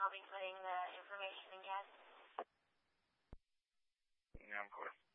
I'll be putting the information in guest. Yeah, of course.